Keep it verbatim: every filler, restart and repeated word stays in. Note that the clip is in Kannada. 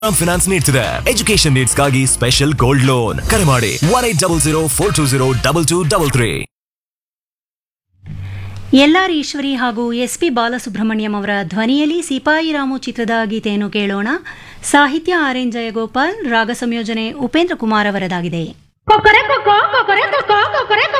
ಫಿನಾನ್ಸ್ ನೀಡ್ತಿದೆ. ಎಜುಕೇಶನ್ ನೀಡ್ಸ್ ಗಾಗಿ ಸ್ಪೆಷಲ್ ಗೋಲ್ಡ್ ಲೋನ್. ಕರೆ ಮಾಡಿ one eight double zero four two zero double two double three. LR Eshwari ಹಾಗೂ ಎಸ್ ಪಿ ಬಾಲಸುಬ್ರಹ್ಮಣ್ಯಂ ಅವರ ಧ್ವನಿಯಲ್ಲಿ ಸಿಪಾಯಿ ರಾಮು ಚಿತ್ರದ ಗೀತೆಯನ್ನು ಕೇಳೋಣ. ಸಾಹಿತ್ಯ ಆರ್ ಎನ್ ಜಯಗೋಪಾಲ್, ರಾಗ ಸಂಯೋಜನೆ ಉಪೇಂದ್ರ ಕುಮಾರ್ ಅವರದಾಗಿದೆ.